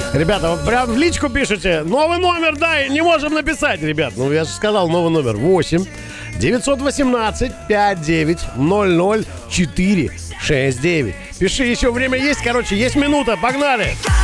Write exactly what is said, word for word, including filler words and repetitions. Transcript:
Ребята, вот прям в личку пишите. Новый номер, дай, не можем написать, ребят. Ну, я же сказал, новый номер. восемь девятьсот восемнадцать пятьдесят девять ноль ноль четыре шесть девять. Пиши, еще время есть, короче, есть минута, погнали.